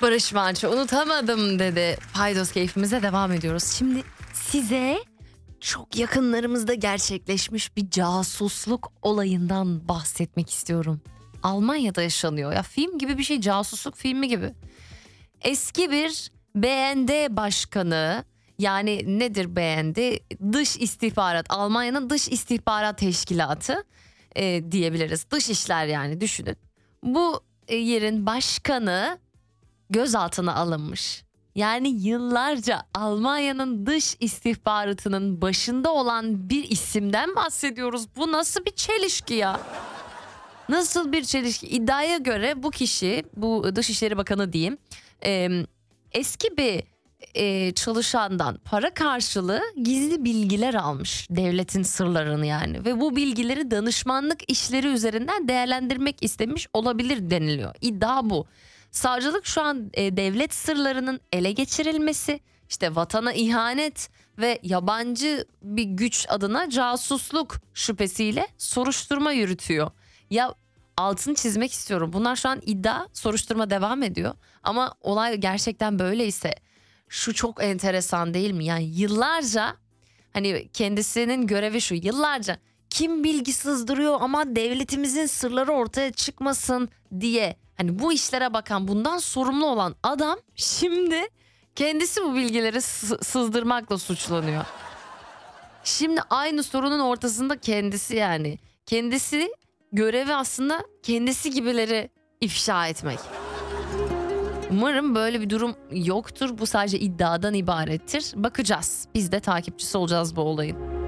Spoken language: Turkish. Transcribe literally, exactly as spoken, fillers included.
Barış Manço unutamadım dedi. Paydos keyfimize devam ediyoruz. Şimdi size çok yakınlarımızda gerçekleşmiş bir casusluk olayından bahsetmek istiyorum. Almanya'da yaşanıyor. Ya film gibi bir şey, casusluk filmi gibi. Eski bir B N D başkanı, yani nedir B N D? Dış istihbarat, Almanya'nın dış istihbarat teşkilatı e, diyebiliriz. Dış işler yani, düşünün. Bu e, yerin başkanı gözaltına alınmış. Yani yıllarca Almanya'nın dış istihbaratının başında olan bir isimden bahsediyoruz. Bu nasıl bir çelişki ya? Nasıl bir çelişki? İddiaya göre bu kişi, bu Dışişleri Bakanı diyeyim, e, eski bir e, çalışandan para karşılığı gizli bilgiler almış. Devletin sırlarını yani. Ve bu bilgileri danışmanlık işleri üzerinden değerlendirmek istemiş olabilir deniliyor. İddia bu. Savcılık şu an e, devlet sırlarının ele geçirilmesi, işte vatana ihanet ve yabancı bir güç adına casusluk şüphesiyle soruşturma yürütüyor. Ya altını çizmek istiyorum. Bunlar şu an iddia, soruşturma devam ediyor. Ama olay gerçekten böyleyse şu çok enteresan değil mi? Yani yıllarca, hani kendisinin görevi şu, yıllarca kim bilgi sızdırıyor ama devletimizin sırları ortaya çıkmasın diye, hani bu işlere bakan, bundan sorumlu olan adam şimdi kendisi bu bilgileri sı- sızdırmakla suçlanıyor. Şimdi aynı sorunun ortasında kendisi, yani kendisi görevi aslında kendisi gibileri ifşa etmek. Umarım böyle bir durum yoktur. Bu sadece iddiadan ibarettir. Bakacağız. Biz de takipçisi olacağız bu olayın.